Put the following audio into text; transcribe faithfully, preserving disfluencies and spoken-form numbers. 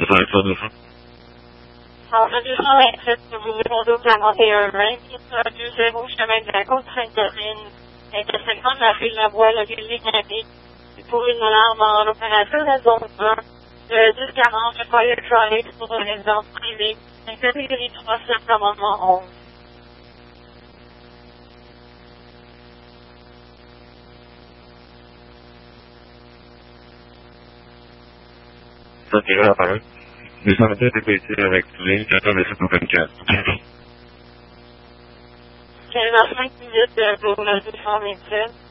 ça de ça. Alors, le deux cent vingt-sept, vous répondez au quarante et un vingt, deux zéro, chemin de la côte Sainte-Catherine, intersection de la rue de la Voie, la ville Guingamp, pour une alarme en opération de la zone un, le dix quarante, le Fire Drive pour une résidence privée, la catégorie trois cents, commandement onze. Ça tire la parole. deux cent vingt-sept est été avec ligne quatre-vingt-sept vingt-quatre. quinze heures cinq minutes pour le deux cent vingt-sept.